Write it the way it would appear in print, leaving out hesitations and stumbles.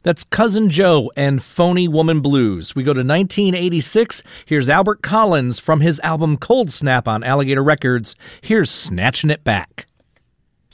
That's Cousin Joe and Phony Woman Blues. We go to 1986. Here's Albert Collins from his album Cold Snap on Alligator Records. Here's Snatching It Back.